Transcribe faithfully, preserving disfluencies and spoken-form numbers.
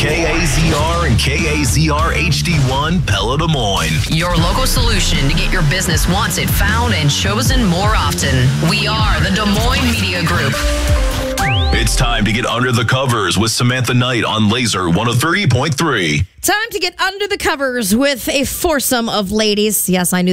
K A Z R and K A Z R H D one Pella Des Moines. Your local solution to get your business wanted, found, and chosen more often. We are the Des Moines Media Group. It's time to get under the covers with Samantha Knight on Laser one oh three point three. Time to get under the covers with a foursome of ladies. Yes, I knew